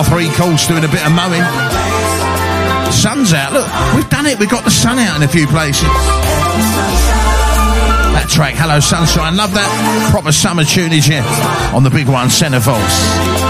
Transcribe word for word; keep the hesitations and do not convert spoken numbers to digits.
three calls doing a bit of mowing. Sun's out. Look, we've done it. We've got the sun out in a few places. That track, Hello Sunshine, love that. Proper summer tunage here on the big one, Centrefold.